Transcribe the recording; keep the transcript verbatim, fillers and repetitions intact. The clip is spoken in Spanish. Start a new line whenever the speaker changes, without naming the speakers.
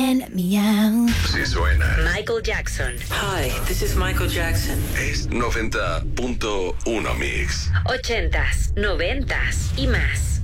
en Miau.
Sí suena.
Michael Jackson.
Hi, this is Michael Jackson.
Es noventa punto uno Mix.
Ochentas, noventas y más.